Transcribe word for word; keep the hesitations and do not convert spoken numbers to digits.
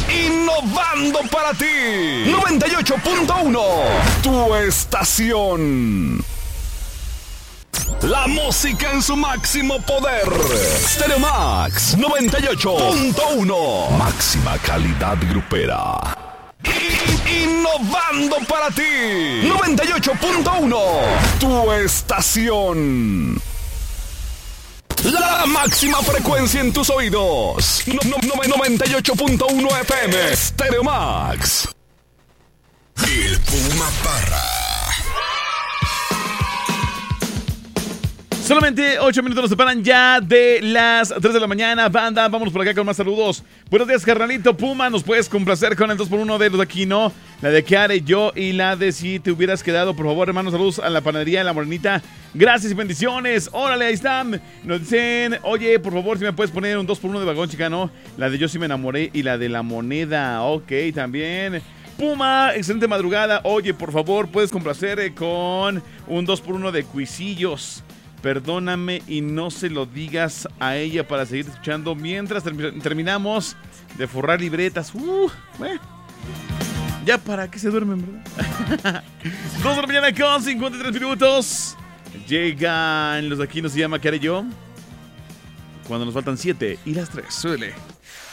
Innovando para ti. noventa y ocho punto uno. Tu estación. La música en su máximo poder. Stereo Max noventa y ocho punto uno. Máxima calidad grupera. Innovando para ti. noventa y ocho punto uno. Tu estación. La máxima frecuencia en tus oídos. No, no, no, noventa y ocho punto uno F M. Stereo Max. El Puma Parra. Solamente ocho minutos nos separan ya de las tres de la mañana. Banda, vámonos por acá con más saludos. Buenos días, carnalito Puma. Nos puedes complacer con el dos por uno de los de aquí, ¿no? La de ¿qué haré yo? Y la de si te hubieras quedado. Por favor, hermanos, saludos a la panadería de La Morenita. Gracias y bendiciones. Órale, ahí están. Nos dicen, oye, por favor, si me puedes poner un dos por uno de Vagón Chicano. La de Yo sí me enamoré y la de La Moneda. Ok, también. Puma, excelente madrugada. Oye, por favor, puedes complacer con un dos por uno de Cuisillos. Perdóname y no se lo digas a ella para seguir escuchando mientras term- terminamos de forrar libretas. Uh, bueno. Ya para que se duermen, ¿verdad? dos de la mañana con cincuenta y tres minutos. Llegan los de aquí, no se llama ¿qué haré yo? Cuando nos faltan siete y las tres. Suele.